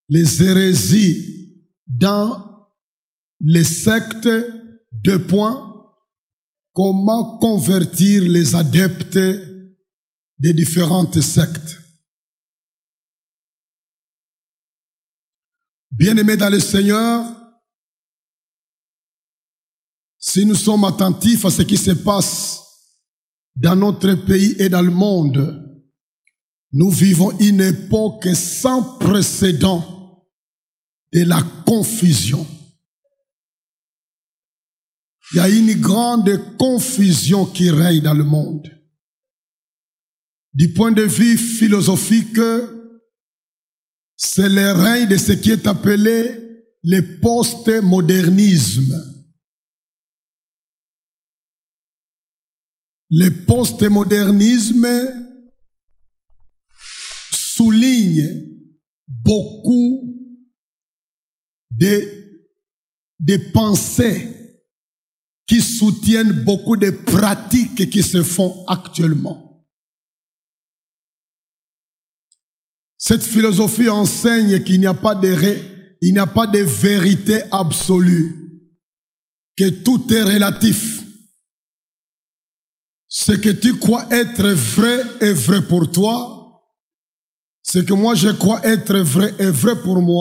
les hérésies dans les sectes. 2 points. Comment convertir les adeptes des différentes sectes. Bien-aimés dans le Seigneur, si nous sommes attentifs à ce qui se passe dans notre pays et dans le monde, nous vivons une époque sans précédent de la confusion. Il y a une grande confusion qui règne dans le monde. Du point de vue philosophique, c'est le règne de ce qui est appelé le postmodernisme. Le postmodernisme souligne beaucoup de pensées qui soutiennent beaucoup de pratiques qui se font actuellement. Cette philosophie enseigne qu'il n'y a pas de vérité absolue, que tout est relatif. Ce que tu crois être vrai est vrai pour toi. Ce que moi je crois être vrai est vrai pour moi.